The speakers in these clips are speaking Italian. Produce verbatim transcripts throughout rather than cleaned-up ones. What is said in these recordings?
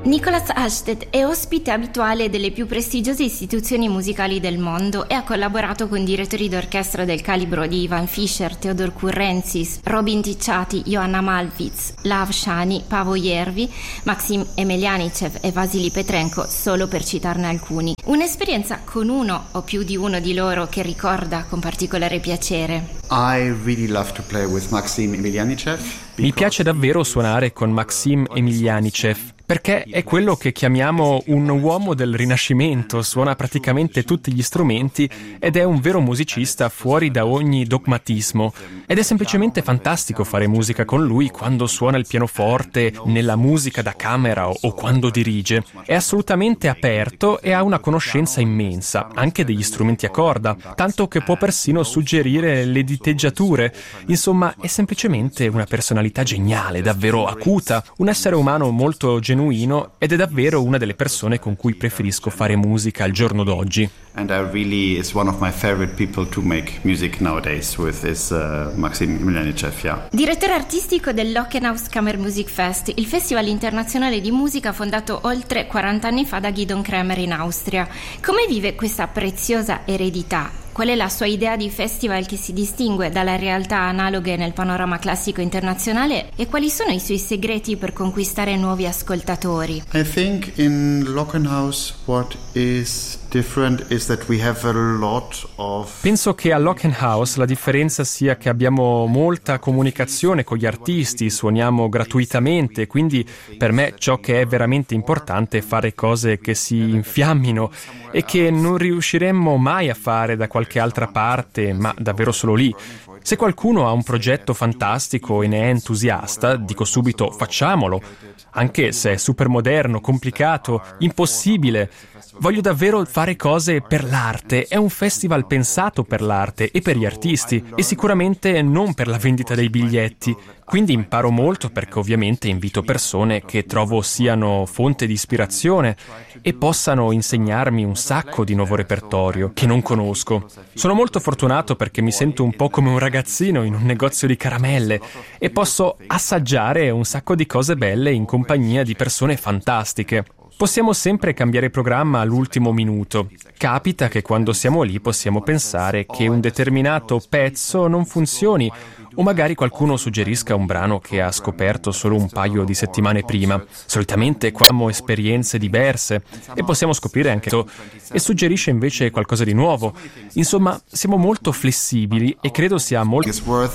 Nicolas Halstead è ospite abituale delle più prestigiose istituzioni musicali del mondo e ha collaborato con direttori d'orchestra del calibro di Ivan Fischer, Theodor Kurrentzis, Robin Ticciati, Johanna Malvitz, Lav Shani, Pavo Järvi, Maxim Emelianichev e Vasily Petrenko, solo per citarne alcuni. Un'esperienza con uno o più di uno di loro che ricorda con particolare piacere. I really love to play with Maxim Emelianichev. Mi piace davvero suonare con Maxim Emelianichev, perché è quello che chiamiamo un uomo del Rinascimento, suona praticamente tutti gli strumenti ed è un vero musicista fuori da ogni dogmatismo. Ed è semplicemente fantastico fare musica con lui quando suona il pianoforte, nella musica da camera o, o quando dirige. È assolutamente aperto e ha una conoscenza immensa, anche degli strumenti a corda, tanto che può persino suggerire le diteggiature. Insomma, è semplicemente una personalità geniale, davvero acuta, un essere umano molto genuino ed è davvero una delle persone con cui preferisco fare musica al giorno d'oggi. And I really is one of my favorite people to make music nowadays with is uh, Maxim Emelianichev, yeah. Direttore artistico del Lockenhaus Kammermusikfest, il festival internazionale di musica fondato oltre quaranta anni fa da Gidon Kremer in Austria. Come vive questa preziosa eredità? Qual è la sua idea di festival che si distingue dalle realtà analoghe nel panorama classico internazionale e quali sono i suoi segreti per conquistare nuovi ascoltatori? I think in Lockenhaus what is different is that we have a lot of... Penso che a Lockenhaus la differenza sia che abbiamo molta comunicazione con gli artisti, suoniamo gratuitamente, quindi per me ciò che è veramente importante è fare cose che si infiammino e che non riusciremmo mai a fare da qualche altra parte, ma davvero solo lì. Se qualcuno ha un progetto fantastico e ne è entusiasta, dico subito facciamolo, anche se è super moderno, complicato, impossibile. Voglio davvero fare cose per l'arte, è un festival pensato per l'arte e per gli artisti e sicuramente non per la vendita dei biglietti. Quindi imparo molto perché ovviamente invito persone che trovo siano fonte di ispirazione e possano insegnarmi un sacco di nuovo repertorio che non conosco. Sono molto fortunato perché mi sento un po' come un ragazzino in un negozio di caramelle e posso assaggiare un sacco di cose belle in compagnia di persone fantastiche. Possiamo sempre cambiare programma all'ultimo minuto. Capita che quando siamo lì possiamo pensare che un determinato pezzo non funzioni o magari qualcuno suggerisca un brano che ha scoperto solo un paio di settimane prima. Solitamente abbiamo esperienze diverse e possiamo scoprire anche e suggerisce invece qualcosa di nuovo. Insomma, siamo molto flessibili e credo sia molto...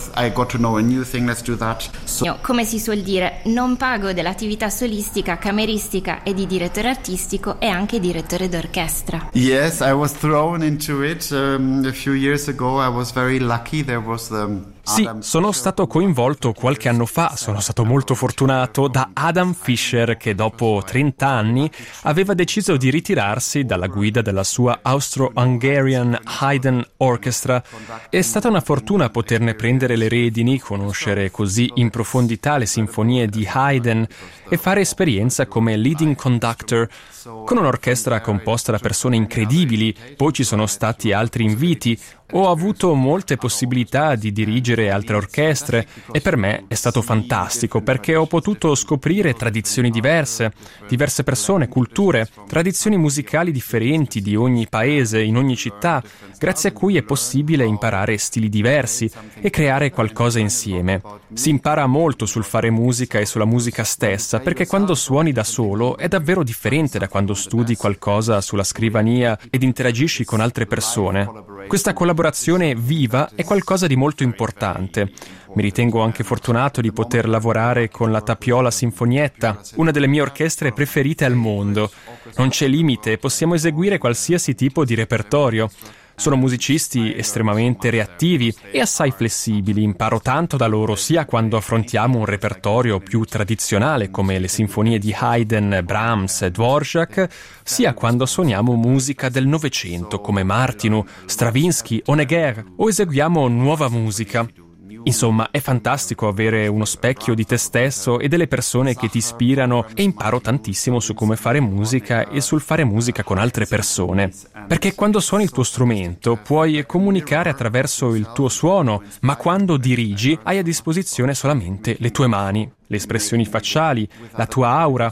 Come si suol dire, non pago dell'attività solistica, cameristica e di direttore artistico e anche direttore d'orchestra. Yes, I was thrown into it um, a few years ago. I was very lucky. There was the Sì, sono stato coinvolto qualche anno fa, sono stato molto fortunato, da Adam Fischer che dopo trenta anni aveva deciso di ritirarsi dalla guida della sua Austro-Hungarian Haydn Orchestra. È stata una fortuna poterne prendere le redini, conoscere così in profondità le sinfonie di Haydn e fare esperienza come leading conductor con un'orchestra composta da persone incredibili. Poi ci sono stati altri inviti. Ho avuto molte possibilità di dirigere altre orchestre e per me è stato fantastico perché ho potuto scoprire tradizioni diverse, diverse persone, culture, tradizioni musicali differenti di ogni paese, in ogni città, grazie a cui è possibile imparare stili diversi e creare qualcosa insieme. Si impara molto sul fare musica e sulla musica stessa perché quando suoni da solo è davvero differente da quando studi qualcosa sulla scrivania ed interagisci con altre persone. Questa collaborazione viva è qualcosa di molto importante. Mi ritengo anche fortunato di poter lavorare con la Tapiola Sinfonietta, una delle mie orchestre preferite al mondo. Non c'è limite, possiamo eseguire qualsiasi tipo di repertorio. Sono musicisti estremamente reattivi e assai flessibili, imparo tanto da loro sia quando affrontiamo un repertorio più tradizionale come le sinfonie di Haydn, Brahms e Dvorak, sia quando suoniamo musica del Novecento come Martinu, Stravinsky o Neger o eseguiamo nuova musica. Insomma, è fantastico avere uno specchio di te stesso e delle persone che ti ispirano e imparo tantissimo su come fare musica e sul fare musica con altre persone. Perché quando suoni il tuo strumento puoi comunicare attraverso il tuo suono, ma quando dirigi hai a disposizione solamente le tue mani, le espressioni facciali, la tua aura.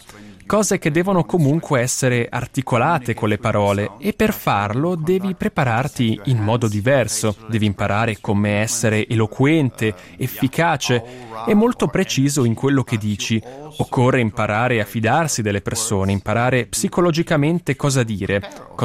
cose che devono comunque essere articolate con le parole, e per farlo devi prepararti in modo diverso, devi imparare come essere eloquente, efficace e molto preciso in quello che dici. Occorre imparare a fidarsi delle persone, imparare psicologicamente cosa dire,